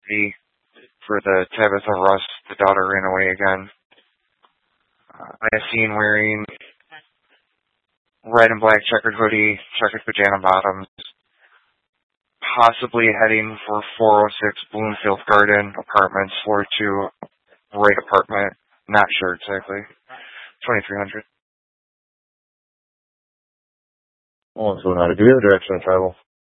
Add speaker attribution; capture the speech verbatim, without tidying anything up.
Speaker 1: the for the Tabitha Rust, the daughter ran away again. Uh, I have seen wearing red and black checkered hoodie, checkered pajama bottoms, possibly heading for four oh six Bloomfield Garden Apartments, floor two, right apartment. Not sure exactly. twenty-three hundred.
Speaker 2: Oh, so now, do we have a direction of travel?